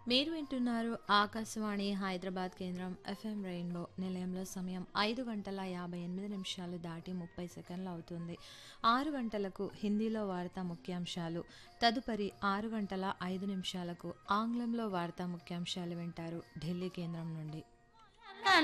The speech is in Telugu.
మీరు వింటున్నారు ఆకాశవాణి హైదరాబాద్ కేంద్రం ఎఫ్ఎం రెయిన్బో నిలయంలో సమయం 5 గంటల 58 నిమిషాలు దాటి 30 సెకండ్లు అవుతుంది. 6 గంటలకు హిందీలో వార్తా ముఖ్యాంశాలు, తదుపరి 6 గంటల 5 నిమిషాలకు ఆంగ్లంలో వార్తా ముఖ్యాంశాలు వింటారు ఢిల్లీ కేంద్రం నుండి.